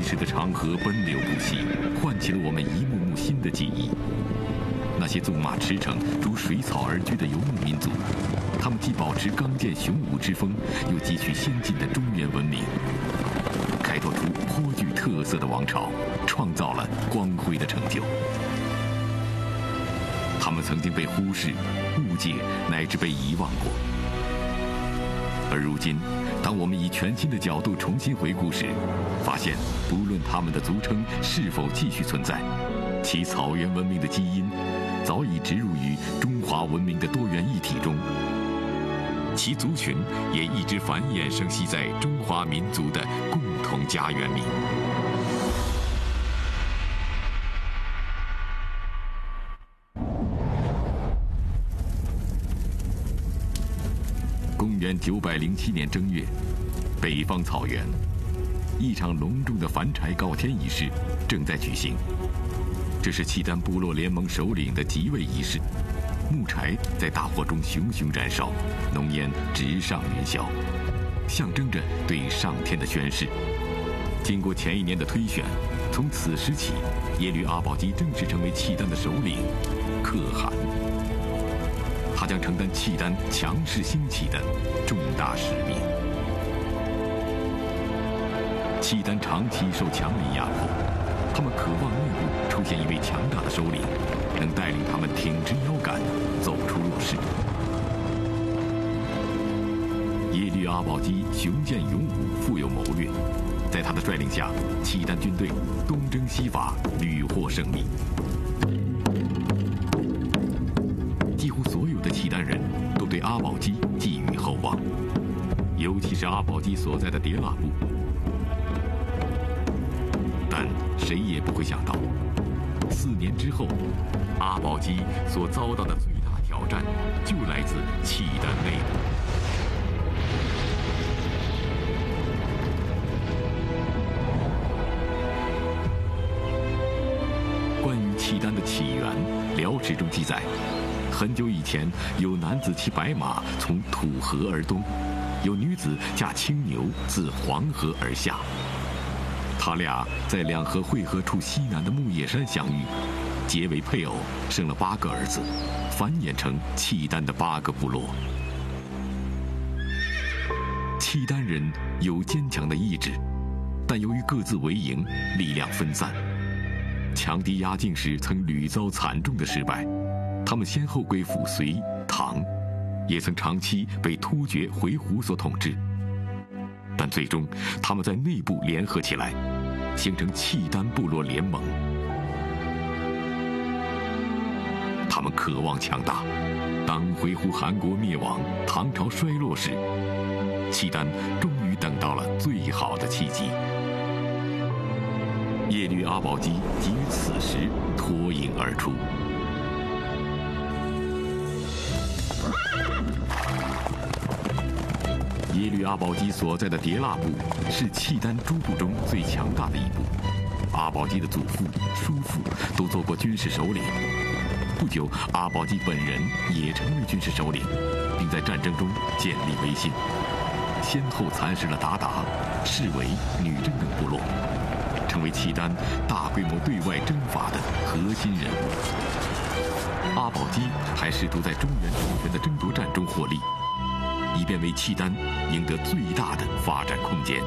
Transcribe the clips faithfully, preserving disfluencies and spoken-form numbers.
史的长河奔流不息，唤起了我们一幕幕新的记忆。那些纵马驰骋、如水草而居的游牧民族，他们既保持刚健雄武之风，又汲取先进的中原文明，开拓出颇具特色的王朝，创造了光辉的成就。他们曾经被忽视、误解，乃至被遗忘过。而如今，当我们以全新的角度重新回顾时，发现不论他们的族称是否继续存在，其草原文明的基因早已植入于中华文明的多元一体中，其族群也一直繁衍生息在中华民族的共同家园里。公元九百零七年正月，北方草原，一场隆重的凡柴告天仪式正在举行。这是契丹部落联盟首领的即位仪式，木柴在大火中熊熊燃烧，浓烟直上云霄，象征着对上天的宣誓。经过前一年的推选，从此时起，耶律阿保机正式成为契丹的首领可汗。他将承担契丹强势兴起的重大使命。契丹长期受强邻压迫，他们渴望内部出现一位强大的首领，能带领他们挺直腰杆，走出弱势。耶律阿保机雄健勇武，富有谋略，在他的率领下，契丹军队东征西伐，屡获胜利。几乎所有的契丹人都对阿保机寄予厚望，尤其是阿保机所在的迭腊部。但谁也不会想到，四年之后，阿保机所遭到的最大挑战就来自契丹内部。关于契丹的起源，《辽史》中记载，很久以前，有男子骑白马从土河而东，有女子驾青牛自黄河而下。他俩在两河汇合处西南的木叶山相遇，结为配偶，生了八个儿子，繁衍成契丹的八个部落。契丹人有坚强的意志，但由于各自为营，力量分散，强敌压境时曾屡遭惨重的失败。他们先后归附隋、唐，也曾长期被突厥、回鹘所统治，但最终他们在内部联合起来，形成契丹部落联盟。他们渴望强大。当回鹘汗国灭亡，唐朝衰落时，契丹终于等到了最好的契机。耶律阿保机即于此时脱颖而出。耶律阿保机所在的迭腊部是契丹诸部中最强大的一部，阿保机的祖父、叔父都做过军事首领。不久，阿保机本人也成为军事首领，并在战争中建立威信，先后蚕食了鞑靼、士维、女真等部落，成为契丹大规模对外征伐的核心人物。阿保机还试图在中原主权的争夺战中获利，以便为契丹赢得最大的发展空间。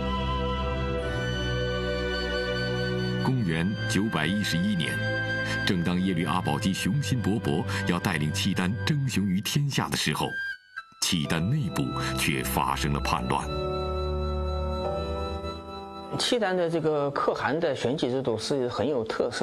公元九百一十一年，正当耶律阿保机雄心勃勃要带领契丹争雄于天下的时候，契丹内部却发生了叛乱。 契丹的这个可汗的选举制度是很有特色。